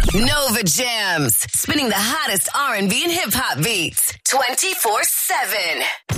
Nova Jams, spinning the hottest R&B and hip hop beats 24/7.